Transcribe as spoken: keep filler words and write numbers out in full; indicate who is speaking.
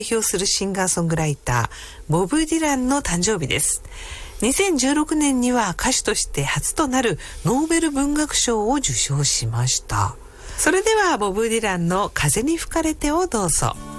Speaker 1: 代表するシンガーソングライターボブ・ディランの誕生日です。にせんじゅうろくねんには歌手として初となるノーベル文学賞を受賞しました。それではボブ・ディランの風に吹かれてをどうぞ。